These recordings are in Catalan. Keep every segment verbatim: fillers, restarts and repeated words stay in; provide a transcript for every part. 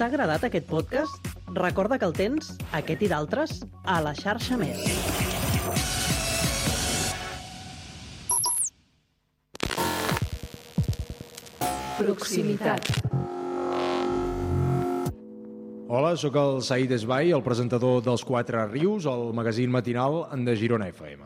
T'ha agradat aquest podcast? Recorda que el tens, aquest i d'altres, a la xarxa Més. Proximitat. Hola, sóc el Saïd Esbai, el presentador dels Quatre Rius, el magazín matinal de Girona F M.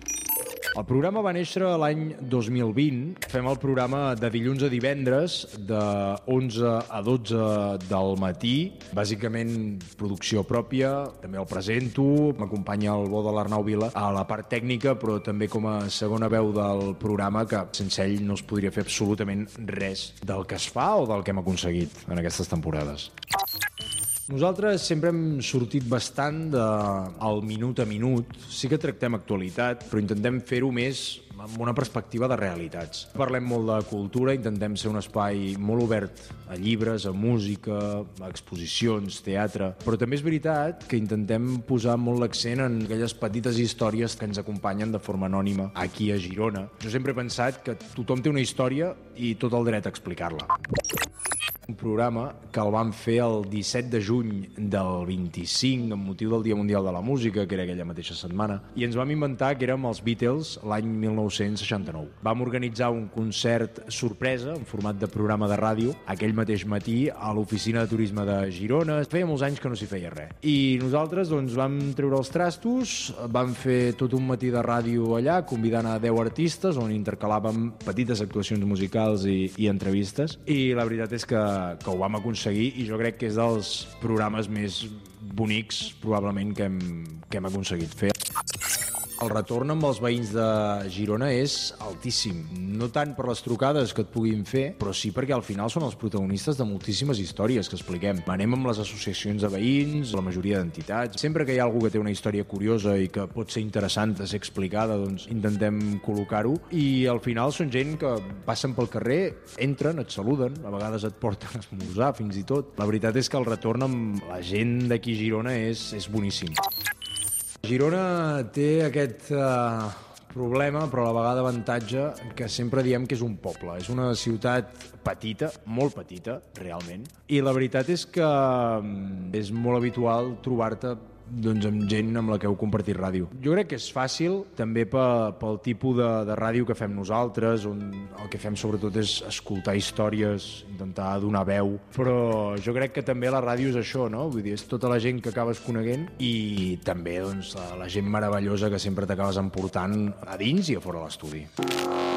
El programa va néixer l'any dos mil vint. Fem el programa de dilluns a divendres, de onze a dotze del matí. Bàsicament, producció pròpia, també el presento. M'acompanya el bo de l'Arnau Vila a la part tècnica, però també com a segona veu del programa, que sense ell no es podria fer absolutament res del que es fa o del que hem aconseguit en aquestes temporades. Nosaltres sempre hem sortit bastant del minut a minut. Sí que tractem actualitat, però intentem fer-ho més amb una perspectiva de realitats. Parlem molt de cultura, intentem ser un espai molt obert a llibres, a música, a exposicions, teatre, però també és veritat que intentem posar molt l'accent en aquelles petites històries que ens acompanyen de forma anònima aquí a Girona. Jo sempre he pensat que tothom té una història i tot el dret a explicar-la. Un programa que el vam fer el disset de juny del vint-i-cinc amb motiu del Dia Mundial de la Música, que era aquella mateixa setmana, i ens vam inventar que érem els Beatles l'any mil nou-cents seixanta-nou. Vam organitzar un concert sorpresa en format de programa de ràdio aquell mateix matí a l'oficina de turisme de Girona. Feia molts anys que no s'hi feia res. I nosaltres doncs, vam treure els trastos, vam fer tot un matí de ràdio allà, convidant a deu artistes, on intercalàvem petites actuacions musicals i, i entrevistes, i la veritat és que que ho vam aconseguir i jo crec que és dels programes més bonics probablement que hem, que hem aconseguit fer. El retorn amb els veïns de Girona és altíssim. No tant per les trucades que et puguin fer, però sí perquè al final són els protagonistes de moltíssimes històries que expliquem. Anem amb les associacions de veïns, la majoria d'entitats. Sempre que hi ha algú que té una història curiosa i que pot ser interessant de ser explicada, doncs intentem col·locar-ho. I al final són gent que passen pel carrer, entren, et saluden, a vegades et porten a esmorzar, fins i tot. La veritat és que el retorn amb la gent d'aquí a Girona és, és boníssim. Girona té aquest uh, problema, però a la vegada avantatge, que sempre diem que és un poble. És una ciutat petita, molt petita, realment. I la veritat és que és molt habitual trobar-te doncs, amb gent amb la que heu compartit ràdio. Jo crec que és fàcil, també pel, pel tipus de, de ràdio que fem nosaltres, on el que fem sobretot és escoltar històries, intentar donar veu, però jo crec que també la ràdio és això, no? Vull dir, és tota la gent que acabes coneguent i també doncs, la, la gent meravellosa que sempre t'acabes emportant a dins i a fora de l'estudi.